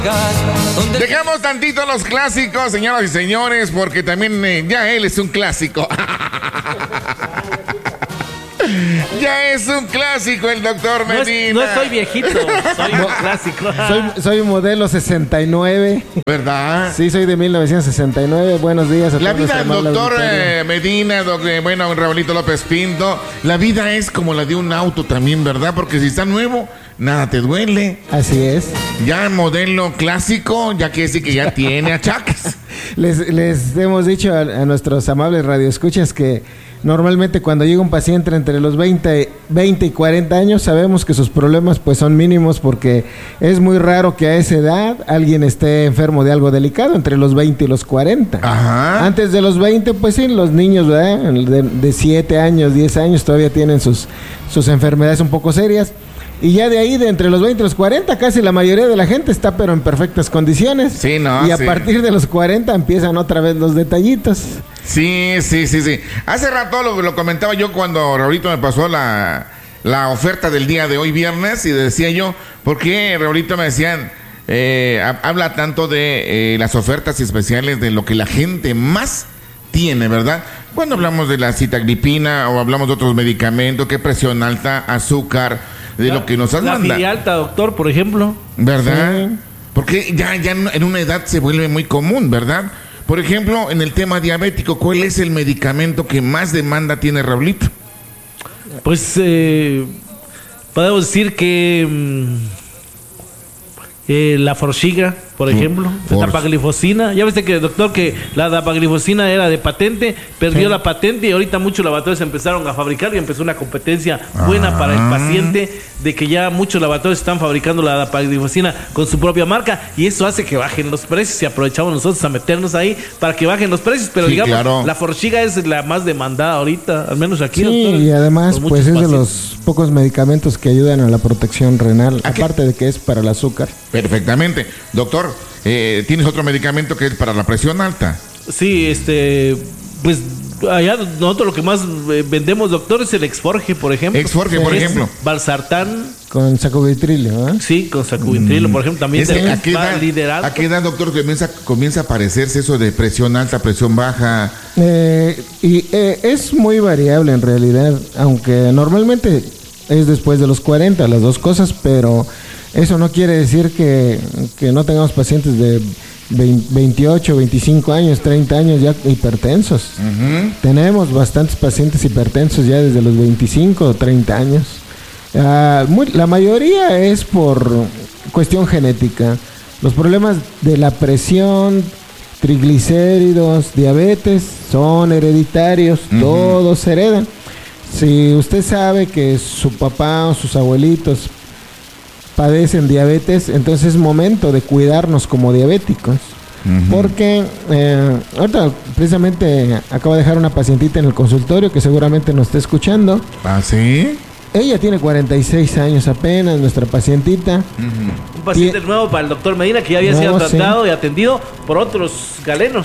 Dejamos tantito los clásicos, señoras y señores, porque también ya él es un clásico. Ya es un clásico el doctor Medina. No soy viejito, soy un clásico. Soy modelo 69. ¿Verdad? Sí, soy de 1969. Buenos días a todos. La vida del doctor Medina, bueno, Raulito López Pinto, la vida es como la de un auto también, ¿verdad? Porque si está nuevo, nada te duele. Así es. Ya modelo clásico, ya quiere decir que ya tiene achaques. Les hemos dicho a nuestros amables radioescuchas que normalmente cuando llega un paciente entre los 20 y 40 años sabemos que sus problemas pues son mínimos, porque es muy raro que a esa edad alguien esté enfermo de algo delicado entre los 20 y los 40. Ajá. Antes de los 20 pues sí, los niños, ¿verdad? De 7 años, 10 años todavía tienen sus enfermedades un poco serias. Y ya de ahí, de entre los 20 y los 40, casi la mayoría de la gente está pero en perfectas condiciones. Sí, ¿no? Y a partir de los 40 empiezan otra vez los detallitos. Sí. Hace rato lo comentaba yo cuando Raulito me pasó la oferta del día de hoy, viernes, y decía yo, ¿por qué, Raulito? Me decían, habla tanto de las ofertas especiales, de lo que la gente más tiene, ¿verdad? Cuando hablamos de la sitaglipina o hablamos de otros medicamentos, que presión alta, azúcar, de lo que nos han mandado. La fibra alta, doctor, por ejemplo. ¿Verdad? Sí. Porque ya en una edad se vuelve muy común, ¿verdad? Por ejemplo, en el tema diabético, ¿cuál es el medicamento que más demanda tiene Raulito? Pues podemos decir que la Forxiga, por ejemplo, la dapaglifosina. Ya viste que, doctor, que la dapaglifosina era de patente, perdió la patente y ahorita muchos laboratorios empezaron a fabricar y empezó una competencia buena para el paciente, de que ya muchos laboratorios están fabricando la dapaglifosina con su propia marca, y eso hace que bajen los precios, y aprovechamos nosotros a meternos ahí para que bajen los precios, pero sí, digamos, claro, la Forxiga es la más demandada ahorita, al menos aquí. Sí, doctor, y además pues es de los pocos medicamentos que ayudan a la protección renal, aparte de que es para el azúcar. Perfectamente. Doctor, ¿tienes otro medicamento que es para la presión alta? Sí, pues allá nosotros lo que más vendemos, doctor, es el Exforge, por ejemplo. Exforge, por ejemplo. Valsartán. Con sacubitrilo, ¿eh? Sí, con sacubitrilo, por ejemplo, también ¿A qué edad, doctor, comienza a parecerse eso de presión alta, presión baja? Es muy variable en realidad, aunque normalmente es después de los 40, las dos cosas, pero eso no quiere decir que no tengamos pacientes de 28, 25 años, 30 años ya hipertensos. Uh-huh. Tenemos bastantes pacientes hipertensos ya desde los 25 o 30 años. La mayoría es por cuestión genética. Los problemas de la presión, triglicéridos, diabetes son hereditarios, todos se heredan. Si usted sabe que su papá o sus abuelitos padecen diabetes, entonces es momento de cuidarnos como diabéticos. Porque ahorita precisamente acabo de dejar una pacientita en el consultorio que seguramente nos está escuchando. ¿Ah, sí? Ella tiene 46 años apenas, nuestra pacientita. Un paciente nuevo para el doctor Medina, que ya había sido tratado y atendido por otros galenos.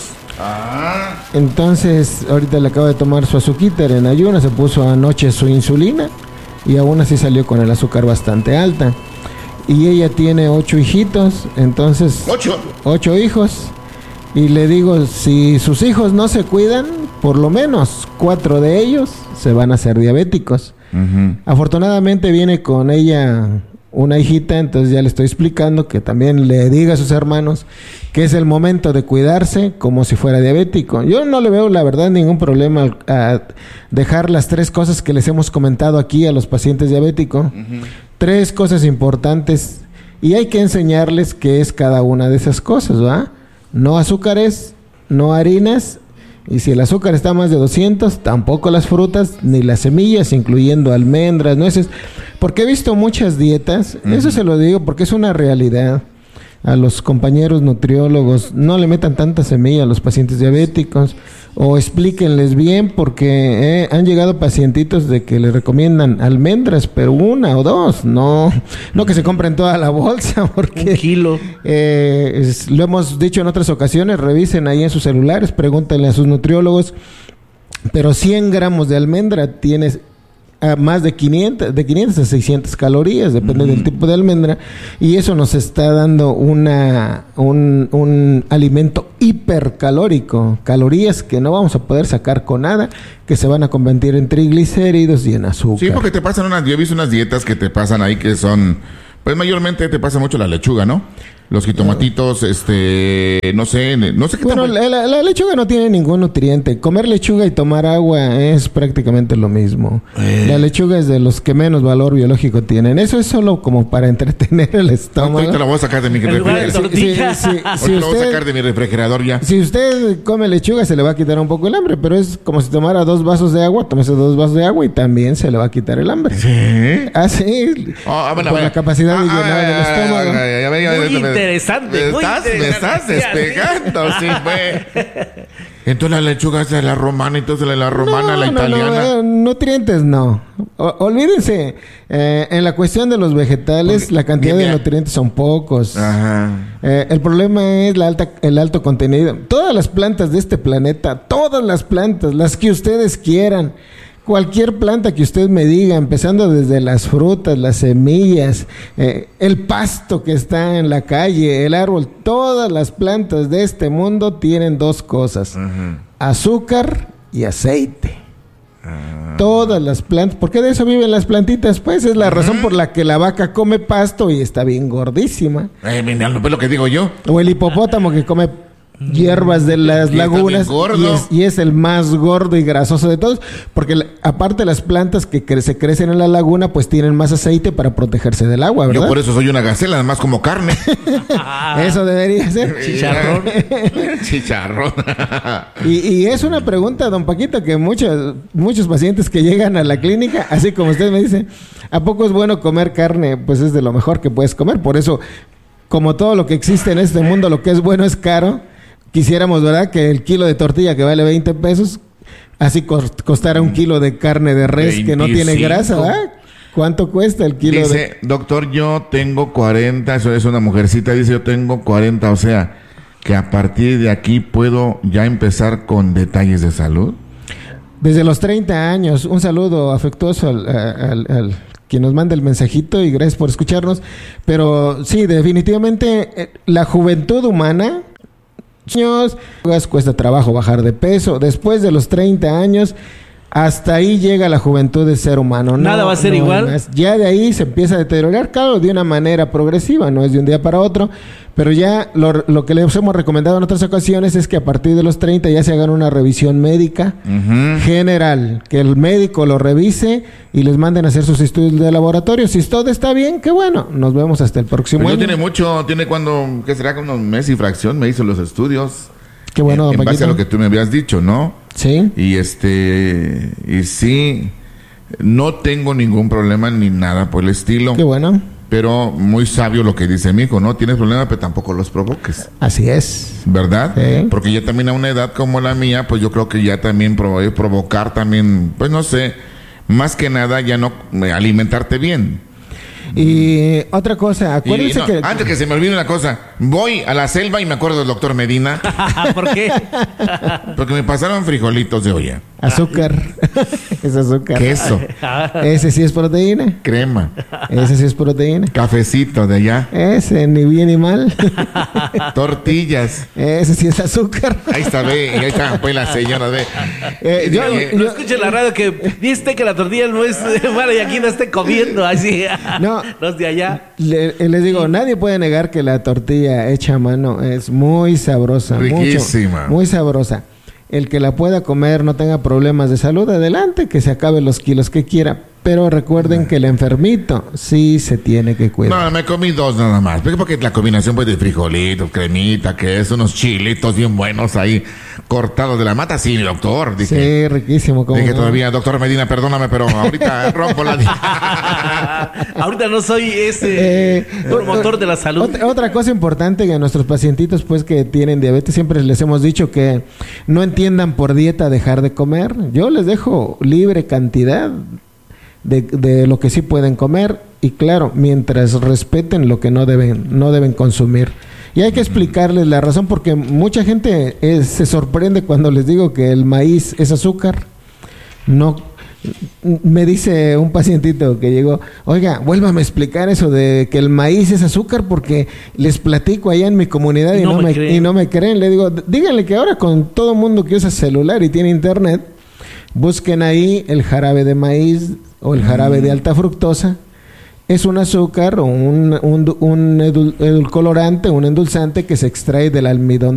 Entonces ahorita le acabo de tomar su azuquíter en ayunas, se puso anoche su insulina y aún así salió con el azúcar bastante alta. Y ella tiene 8 hijitos, entonces... ¿8 hijos? Y le digo, si sus hijos no se cuidan, por lo menos 4 de ellos se van a hacer diabéticos. Afortunadamente viene con ella una hijita, entonces ya le estoy explicando que también le diga a sus hermanos que es el momento de cuidarse como si fuera diabético. Yo no le veo, la verdad, ningún problema a dejar las 3 cosas que les hemos comentado aquí a los pacientes diabéticos. 3 cosas importantes, y hay que enseñarles qué es cada una de esas cosas, ¿va? No azúcares, no harinas, y si el azúcar está más de 200, tampoco las frutas ni las semillas, incluyendo almendras, nueces, porque he visto muchas dietas, eso se lo digo porque es una realidad. A los compañeros nutriólogos, no le metan tanta semilla a los pacientes diabéticos, o explíquenles bien, porque han llegado pacientitos de que le recomiendan almendras, pero 1 o 2, no que se compren toda la bolsa, porque 1 kilo. Lo hemos dicho en otras ocasiones, revisen ahí en sus celulares, pregúntenle a sus nutriólogos, pero 100 gramos de almendra tiene más de 500 a 600 calorías, depende del tipo de almendra, y eso nos está dando un alimento hipercalórico, calorías que no vamos a poder sacar con nada, que se van a convertir en triglicéridos y en azúcar. Sí, porque te pasan yo he visto unas dietas que te pasan ahí que son, pues mayormente te pasa mucho la lechuga, ¿no? Los jitomatitos, no sé qué. Bueno, la lechuga no tiene ningún nutriente. Comer lechuga y tomar agua es prácticamente lo mismo. La lechuga es de los que menos valor biológico tienen. Eso es solo como para entretener el estómago. Ahorita la voy a sacar de mi refrigerador. La voy a sacar de mi refrigerador ya. Si usted come lechuga, se le va a quitar un poco el hambre, pero es como si tomara 2 vasos de agua. Tómese 2 vasos de agua y también se le va a quitar el hambre. ¿Sí? Sí. Con la capacidad de llenar el estómago. Interesante. Me estás despegando, sí, güey. Entonces la lechuga es la romana, entonces la romana, la italiana. Nutrientes no. Olvídense, en la cuestión de los vegetales, la cantidad de nutrientes son pocos. Ajá. El problema es el alto contenido. Todas las plantas de este planeta, todas las plantas, las que ustedes quieran, cualquier planta que usted me diga, empezando desde las frutas, las semillas, el pasto que está en la calle, el árbol, todas las plantas de este mundo tienen 2 cosas: azúcar y aceite. Todas las plantas, porque de eso viven las plantitas, pues es la razón por la que la vaca come pasto y está bien gordísima. Mira, no es lo que digo yo. O el hipopótamo que come hierbas de las lagunas y es el más gordo y grasoso de todos, porque aparte las plantas que se crecen en la laguna pues tienen más aceite para protegerse del agua, ¿verdad? Yo por eso soy una gacela, además como carne. Eso debería ser chicharrón. y es una pregunta, don Paquito, que muchos pacientes que llegan a la clínica, así como usted me dice, ¿a poco es bueno comer carne? Pues es de lo mejor que puedes comer. Por eso, como todo lo que existe en este mundo, lo que es bueno es caro. Quisiéramos, ¿verdad?, que el kilo de tortilla que vale 20 pesos, así costara un kilo de carne de res 25. Que no tiene grasa, ¿verdad? ¿Cuánto cuesta el kilo? Dice, doctor, yo tengo 40, eso es una mujercita, dice, yo tengo 40, o sea, que a partir de aquí puedo ya empezar con detalles de salud. Desde los 30 años, un saludo afectuoso al quien nos manda el mensajito y gracias por escucharnos. Pero sí, definitivamente la juventud humana, cuesta trabajo bajar de peso. Después de los 30 años, hasta ahí llega la juventud del ser humano. Nada va a ser igual. Ya de ahí se empieza a deteriorar, claro, de una manera progresiva, no es de un día para otro. Pero ya lo que les hemos recomendado en otras ocasiones es que a partir de los 30 ya se hagan una revisión médica general, que el médico lo revise y les manden a hacer sus estudios de laboratorio. Si todo está bien, qué bueno, nos vemos hasta el próximo año. Tiene cuando, ¿qué será? Como un mes y fracción me hizo los estudios. Qué bueno, don en base Paquito. a lo que tú me habías dicho, ¿no? Sí. Y sí, no tengo ningún problema ni nada por el estilo. Qué bueno. Pero muy sabio lo que dice mi hijo, no tienes problema, pero tampoco los provoques. Así es. ¿Verdad? Sí. Porque ya también a una edad como la mía, pues yo creo que ya también provocar también, pues no sé, más que nada ya no alimentarte bien. Y otra cosa, acuérdense que... Antes que se me olvide una cosa, voy a la selva y me acuerdo del doctor Medina. ¿Por qué? Porque me pasaron frijolitos de olla. Azúcar. Es azúcar. Queso. Ese sí es proteína. Crema. Ese sí es proteína. Cafecito de allá. Ese, ni bien ni mal. Tortillas. Ese sí es azúcar. Ahí está, ve. Ahí está, pues la señora, ve. No escuche en la radio que viste que la tortilla no es mala y aquí no esté comiendo así. No. Los de allá. Les digo, nadie puede negar que la tortilla hecha a mano es muy sabrosa. Riquísima. Muy sabrosa. El que la pueda comer, no tenga problemas de salud, adelante, que se acabe los kilos que quiera. Pero recuerden que el enfermito sí se tiene que cuidar. No, me comí 2 nada más. Porque la combinación pues de frijolitos, cremita, queso, unos chilitos bien buenos ahí, cortados de la mata. Sí, doctor. Dije, sí, riquísimo. Dije todavía, doctor Medina, perdóname, pero ahorita rompo la... Ahorita no soy ese promotor de la salud. Otra cosa importante que a nuestros pacientitos pues que tienen diabetes, siempre les hemos dicho que no entiendan por dieta dejar de comer. Yo les dejo libre cantidad de lo que sí pueden comer y claro, mientras respeten lo que no deben consumir. Y hay que explicarles la razón porque mucha gente se sorprende cuando les digo que el maíz es azúcar. No, Me dice un pacientito que llegó, oiga, vuélvame a explicar eso de que el maíz es azúcar porque les platico allá en mi comunidad y no me creen. Le digo, díganle que ahora con todo mundo que usa celular y tiene internet, busquen ahí el jarabe de maíz o el jarabe de alta fructosa. Es un azúcar o un edulcorante, un endulzante que se extrae del almidón